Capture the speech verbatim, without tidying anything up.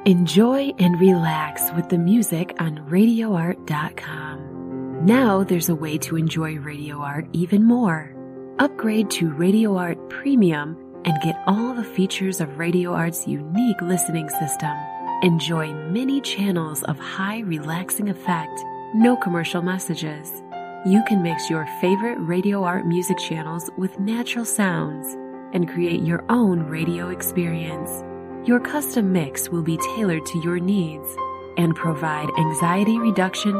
Enjoy and relax with the music on radio art dot com. Now there's a way to enjoy Radio Art even more. Upgrade to Radio Art Premium and get all the features of Radio Art's unique listening system. Enjoy many channels of high relaxing effect, no commercial messages. You can mix your favorite Radio Art music channels with natural sounds and create your own radio experience. Your custom mix will be tailored to your needs and provide anxiety reduction